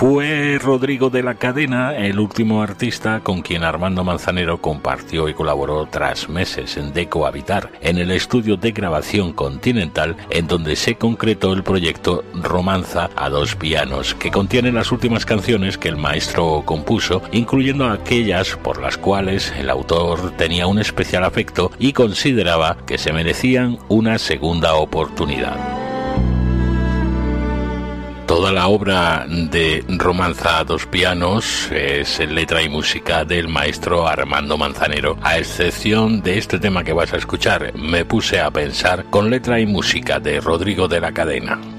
Fue Rodrigo de la Cadena el último artista con quien Armando Manzanero compartió y colaboró tras meses de cohabitar en el estudio de grabación Continental, en donde se concretó el proyecto Romanza a dos pianos, que contiene las últimas canciones que el maestro compuso, incluyendo aquellas por las cuales el autor tenía un especial afecto y consideraba que se merecían una segunda oportunidad. Toda la obra de Romanza a dos pianos es letra y música del maestro Armando Manzanero, a excepción de este tema que vas a escuchar, Me puse a pensar, con letra y música de Rodrigo de la Cadena.